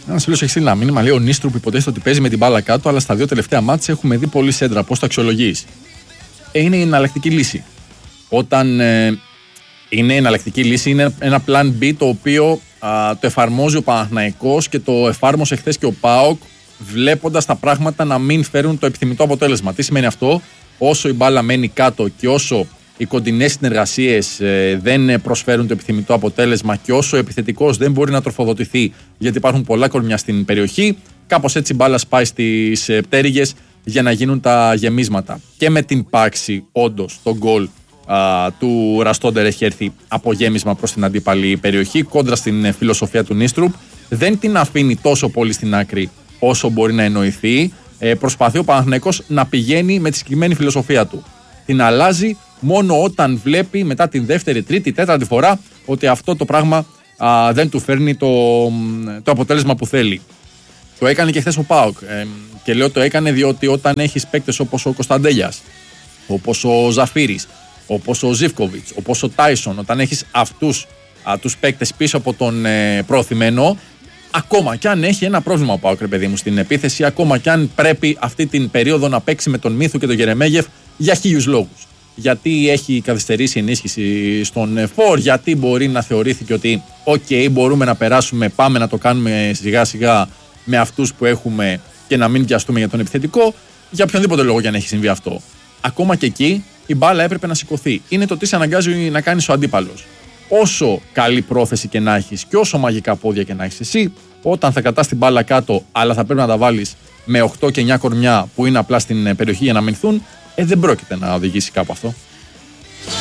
Ένας φίλος έχει στείλει ένα μήνυμα, λέει: ο Νίστρουπ υποτίθεται ότι παίζει με την μπάλα κάτω, αλλά στα δύο τελευταία μάτς έχουμε δει πολύ σέντρα. Πώς το αξιολογείς? Είναι η εναλλακτική λύση. Όταν είναι εναλλακτική λύση, είναι ένα plan B το οποίο το εφαρμόζει ο Παναθηναϊκός και το εφάρμοσε χθες και ο ΠΑΟΚ, βλέποντας τα πράγματα να μην φέρουν το επιθυμητό αποτέλεσμα. Τι σημαίνει αυτό? Όσο η μπάλα μένει κάτω και όσο οι κοντινές συνεργασίες δεν προσφέρουν το επιθυμητό αποτέλεσμα και όσο ο επιθετικός δεν μπορεί να τροφοδοτηθεί γιατί υπάρχουν πολλά κορμιά στην περιοχή, κάπως έτσι η μπάλα σπάει στις πτέρυγες για να γίνουν τα γεμίσματα. Και με την πάξη, όντως, το γκολ του Ραστόντερ έχει έρθει από γέμισμα προς την αντίπαλη περιοχή, κόντρα στην φιλοσοφία του Νίστρουπ. Δεν την αφήνει τόσο πολύ στην άκρη όσο μπορεί να εννοηθεί. Προσπαθεί ο Παναθηναϊκός να πηγαίνει με τη συγκεκριμένη φιλοσοφία του. Την αλλάζει μόνο όταν βλέπει μετά την δεύτερη, τρίτη, τέταρτη φορά ότι αυτό το πράγμα δεν του φέρνει το αποτέλεσμα που θέλει. Το έκανε και χθες ο ΠΑΟΚ. Και λέω το έκανε διότι όταν έχεις παίκτες όπως ο Κωνσταντέλιας, όπως ο Ζαφύρης, όπως ο Ζίβκοβιτς, όπως ο Τάισον, όταν έχεις αυτούς τους παίκτες πίσω από τον προωθημένο, ακόμα κι αν έχει ένα πρόβλημα ο ΠΑΟΚ, ρε παιδί μου, στην επίθεση, ακόμα κι αν πρέπει αυτή την περίοδο να παίξει με τον Μίθου και τον Γερεμέγεφ για 1000 λόγους. Γιατί έχει καθυστερήσει ενίσχυση στον φόρ, γιατί μπορεί να θεωρήθηκε ότι μπορούμε να περάσουμε, πάμε να το κάνουμε σιγά σιγά με αυτούς που έχουμε και να μην βιαστούμε για τον επιθετικό, για οποιονδήποτε λόγο για να έχει συμβεί αυτό. Ακόμα και εκεί η μπάλα έπρεπε να σηκωθεί. Είναι το τι σε αναγκάζει να κάνεις ο αντίπαλος. Όσο καλή πρόθεση και να έχεις και όσο μαγικά πόδια και να έχεις εσύ, όταν θα κρατάς την μπάλα κάτω, αλλά θα πρέπει να τα βάλεις με 8 και 9 κορμιά που είναι απλά στην περιοχή για να μηνθούν, δεν πρόκειται να οδηγήσει κάπου αυτό.